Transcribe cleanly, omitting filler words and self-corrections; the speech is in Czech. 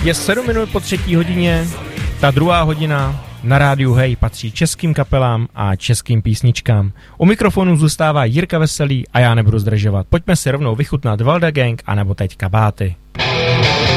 Je 7 minut po 3. hodině, ta druhá hodina na rádiu Hej patří českým kapelám a českým písničkám. U mikrofonu zůstává Jirka Veselý a já nebudu zdržovat. Pojďme si rovnou vychutnat Valda Gang anebo teď Kabáty.